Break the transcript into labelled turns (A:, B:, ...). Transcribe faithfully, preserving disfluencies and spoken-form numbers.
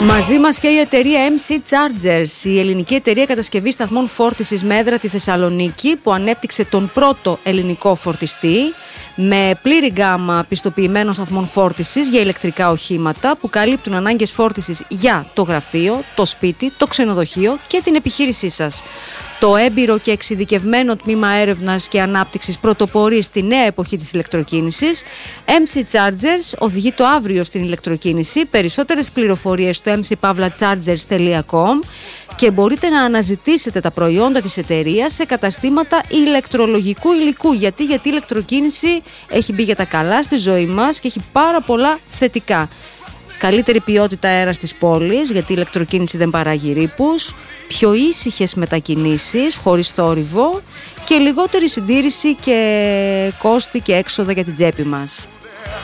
A: Μαζί μας και η εταιρεία εμ σι Chargers, η ελληνική εταιρεία κατασκευής σταθμών φόρτισης με έδρα τη Θεσσαλονίκη, που ανέπτυξε τον πρώτο ελληνικό φορτιστή με πλήρη γκάμα πιστοποιημένων σταθμών φόρτισης για ηλεκτρικά οχήματα που καλύπτουν ανάγκες φόρτισης για το γραφείο, το σπίτι, το ξενοδοχείο και την επιχείρησή σας. Το έμπειρο και εξειδικευμένο τμήμα έρευνας και ανάπτυξης πρωτοπορεί στη νέα εποχή της ηλεκτροκίνησης. εμ σι Chargers οδηγεί το αύριο στην ηλεκτροκίνηση. Περισσότερες πληροφορίες στο εμ σι παύλα τσάρτζερς τελεία κομ και μπορείτε να αναζητήσετε τα προϊόντα της εταιρείας σε καταστήματα ηλεκτρολογικού υλικού. Γιατί, γιατί η ηλεκτροκίνηση έχει μπει για τα καλά στη ζωή μας και έχει πάρα πολλά θετικά. Καλύτερη ποιότητα αέρας της πόλης, γιατί η ηλεκτροκίνηση δεν παράγει ρήπους, πιο ήσυχες μετακινήσεις χωρίς θόρυβο και λιγότερη συντήρηση και κόστη και έξοδα για την τσέπη μας.